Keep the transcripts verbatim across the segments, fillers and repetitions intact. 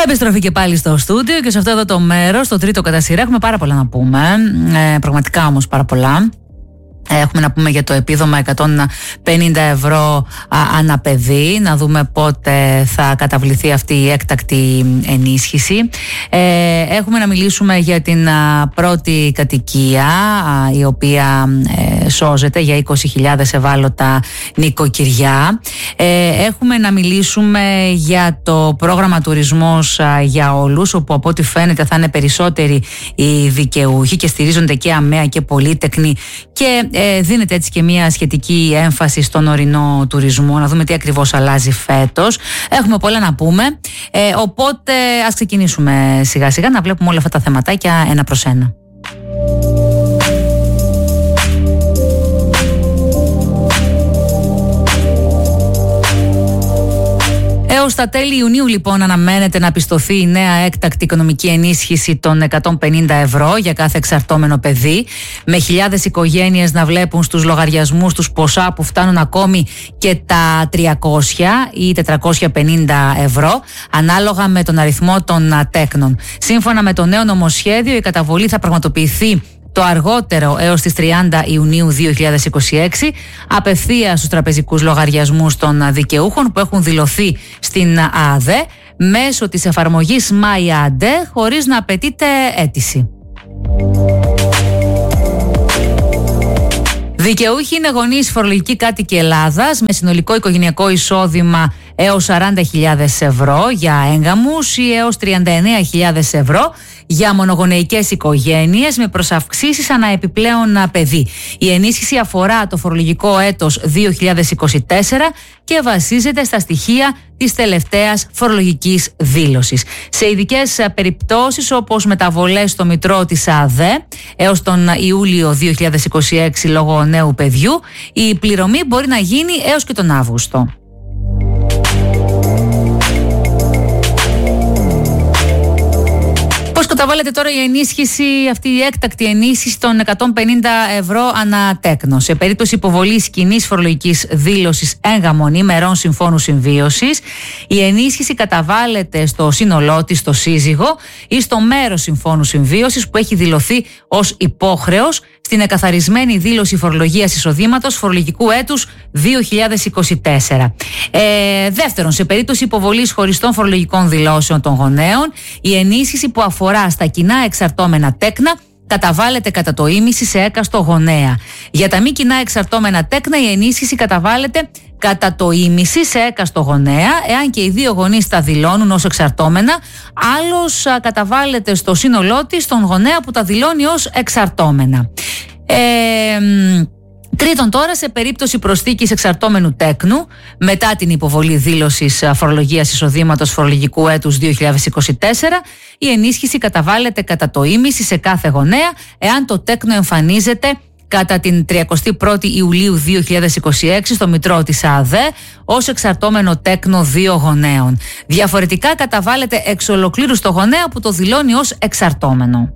Επιστροφή και πάλι στο στούντιο και σε αυτό εδώ το μέρος, το τρίτο κατά σειρά, έχουμε πάρα πολλά να πούμε. Ε, πραγματικά όμως πάρα πολλά. Έχουμε να πούμε για το επίδομα εκατόν πενήντα ευρώ ανά παιδί, να δούμε πότε θα καταβληθεί αυτή η έκτακτη ενίσχυση. Ε, έχουμε να μιλήσουμε για την α, πρώτη κατοικία, α, η οποία ε, σώζεται για είκοσι χιλιάδες ευάλωτα νοικοκυριά. Ε, έχουμε να μιλήσουμε για το πρόγραμμα τουρισμός α, για όλους, όπου από ό,τι φαίνεται θα είναι περισσότεροι οι δικαιούχοι και στηρίζονται και αμαία και πολύτεκνοι, και Ε, δίνεται έτσι και μια σχετική έμφαση στον ορεινό τουρισμό, να δούμε τι ακριβώς αλλάζει φέτος. Έχουμε πολλά να πούμε, ε, οπότε ας ξεκινήσουμε σιγά σιγά να βλέπουμε όλα αυτά τα θεματάκια ένα προς ένα. Έως τα τέλη Ιουνίου λοιπόν αναμένεται να πιστωθεί η νέα έκτακτη οικονομική ενίσχυση των εκατόν πενήντα ευρώ για κάθε εξαρτώμενο παιδί, με χιλιάδες οικογένειες να βλέπουν στους λογαριασμούς τους ποσά που φτάνουν ακόμη και τα τριακόσια ή τετρακόσια πενήντα ευρώ, ανάλογα με τον αριθμό των τέκνων. Σύμφωνα με το νέο νομοσχέδιο, η καταβολή θα πραγματοποιηθεί το αργότερο έως τις τριάντα Ιουνίου δύο χιλιάδες είκοσι έξι, απευθείας στους τραπεζικούς λογαριασμούς των δικαιούχων που έχουν δηλωθεί στην ΑΔΕ μέσω της εφαρμογής MyAde, χωρίς να απαιτείται αίτηση. Δικαιούχοι είναι γονείς φορολογικοί κάτοικοι Ελλάδας με συνολικό οικογενειακό εισόδημα έως σαράντα χιλιάδες ευρώ για έγγαμους ή έως τριάντα εννέα χιλιάδες ευρώ για μονογονεϊκές οικογένειες με προσαυξήσεις ανά επιπλέον παιδί. Η ενίσχυση αφορά το φορολογικό έτος δύο χιλιάδες είκοσι τέσσερα και βασίζεται στα στοιχεία της τελευταίας φορολογικής δήλωσης. Σε ειδικές περιπτώσεις, όπως μεταβολές στο μητρό της ΑΔΕ έως τον Ιούλιο δύο χιλιάδες είκοσι έξι λόγω νέου παιδιού, η πληρωμή μπορεί να γίνει έως και τον Αύγουστο. Πώς καταβάλλεται τώρα η ενίσχυση, αυτή η έκτακτη ενίσχυση των εκατόν πενήντα ευρώ ανά τέκνο? Σε περίπτωση υποβολής κοινής φορολογικής δήλωσης έγγαμων ή μερών συμφώνου συμβίωσης, η ενίσχυση καταβάλλεται στο σύνολό της, στο σύζυγο ή στο μέρος συμφώνου συμβίωσης που έχει δηλωθεί ως υπόχρεος στην εκαθαρισμένη δήλωση φορολογίας εισοδήματος φορολογικού έτους δύο χιλιάδες είκοσι τέσσερα. Ε, δεύτερον, σε περίπτωση υποβολής χωριστών φορολογικών δηλώσεων των γονέων, η ενίσχυση που αφορά στα κοινά εξαρτώμενα τέκνα καταβάλλεται κατά το ίμιση σε έκαστο γονέα. Για τα μη κοινά εξαρτώμενα τέκνα, η ενίσχυση καταβάλλεται κατά το ίμιση σε έκαστο γονέα, εάν και οι δύο γονείς τα δηλώνουν ως εξαρτώμενα, άλλος α, καταβάλλεται στο σύνολό της στον γονέα που τα δηλώνει ως εξαρτώμενα. Ε, Τρίτον, τώρα, σε περίπτωση προσθήκης εξαρτώμενου τέκνου μετά την υποβολή δήλωσης φορολογίας εισοδήματος φορολογικού έτους δύο χιλιάδες είκοσι τέσσερα, η ενίσχυση καταβάλλεται κατά το ίμιση σε κάθε γονέα, εάν το τέκνο εμφανίζεται κατά την τριαντά πρώτη Ιουλίου δύο χιλιάδες είκοσι έξι στο μητρό της ΑΔΕ ως εξαρτώμενο τέκνο δύο γονέων. Διαφορετικά καταβάλλεται εξ ολοκλήρου στο γονέα που το δηλώνει ως εξαρτώμενο.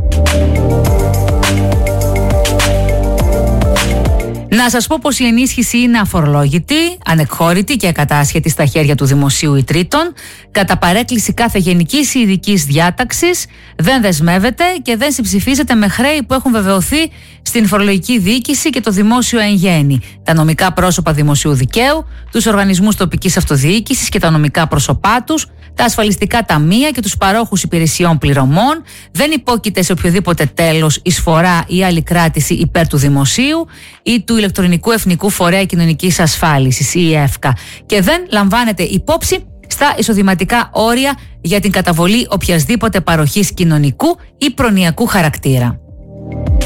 Να σας πω πως η ενίσχυση είναι αφορολόγητη, ανεκχώρητη και ακατάσχετη στα χέρια του δημοσίου ή τρίτων, κατά παρέκκληση κάθε γενικής ή ειδικής διάταξης, δεν δεσμεύεται και δεν συμψηφίζεται με χρέη που έχουν βεβαιωθεί στην φορολογική διοίκηση και το δημόσιο εν γέννη, τα νομικά πρόσωπα δημοσίου δικαίου, τους οργανισμούς τοπικής αυτοδιοίκησης και τα νομικά πρόσωπά τους, τα ασφαλιστικά ταμεία και τους παρόχους υπηρεσιών πληρωμών, δεν υπόκειται σε οποιοδήποτε τέλος, εισφορά ή άλλη κράτηση υπέρ του δημοσίου ή του ηλεκτρονικού εθνικού φορέα κοινωνικής ασφάλισης ή ΕΦΚΑ και δεν λαμβάνεται υπόψη στα εισοδηματικά όρια για την καταβολή οποιασδήποτε παροχής κοινωνικού ή προνοιακού χαρακτήρα.